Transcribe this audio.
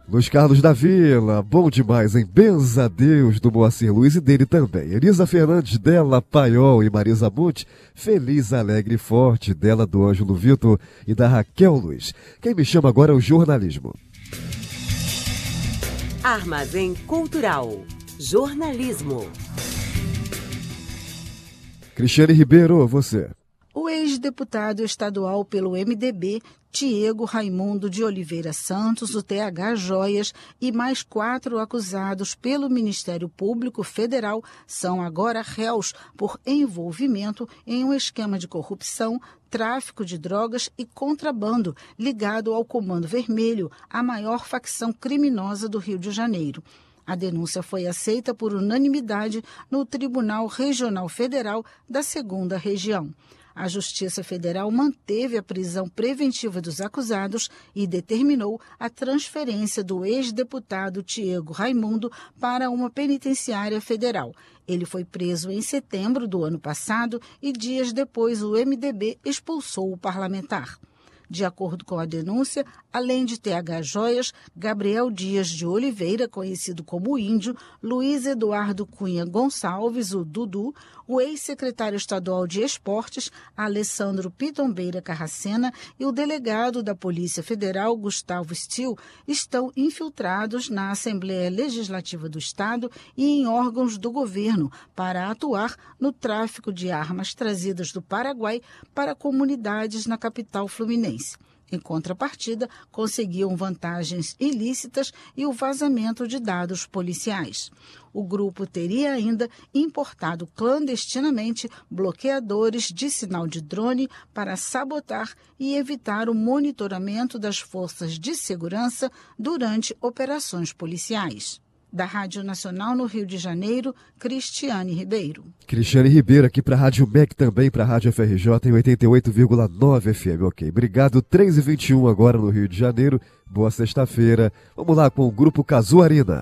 Luiz Carlos da Vila, bom demais, hein? Benza a Deus do Moacir Luiz e dele também. Elisa Fernandes, dela, Paiol e Marisa Monte, feliz, alegre e forte, dela, do Ângelo Vitor e da Raquel Luiz. Quem me chama agora é o jornalismo. Armazém Cultural. Jornalismo. Cristiane Ribeiro, você. O ex-deputado estadual pelo MDB, Tiago Raimundo de Oliveira Santos, o TH Joias, e mais 4 acusados pelo Ministério Público Federal são agora réus por envolvimento em um esquema de corrupção, tráfico de drogas e contrabando ligado ao Comando Vermelho, a maior facção criminosa do Rio de Janeiro. A denúncia foi aceita por unanimidade no Tribunal Regional Federal da 2ª Região. A Justiça Federal manteve a prisão preventiva dos acusados e determinou a transferência do ex-deputado Tiago Raimundo para uma penitenciária federal. Ele foi preso em setembro do ano passado e dias depois o MDB expulsou o parlamentar. De acordo com a denúncia, além de TH Joias, Gabriel Dias de Oliveira, conhecido como Índio, Luiz Eduardo Cunha Gonçalves, o Dudu, o ex-secretário estadual de Esportes, Alessandro Pitombeira Carracena, e o delegado da Polícia Federal, Gustavo Stil, estão infiltrados na Assembleia Legislativa do Estado e em órgãos do governo para atuar no tráfico de armas trazidas do Paraguai para comunidades na capital fluminense. Em contrapartida, conseguiam vantagens ilícitas e o vazamento de dados policiais. O grupo teria ainda importado clandestinamente bloqueadores de sinal de drone para sabotar e evitar o monitoramento das forças de segurança durante operações policiais. Da Rádio Nacional no Rio de Janeiro, Cristiane Ribeiro. Cristiane Ribeiro aqui para a Rádio MEC, também para a Rádio FRJ em 88,9 FM. Ok, obrigado. 3h21 agora no Rio de Janeiro. Boa sexta-feira. Vamos lá com o Grupo Casuarina.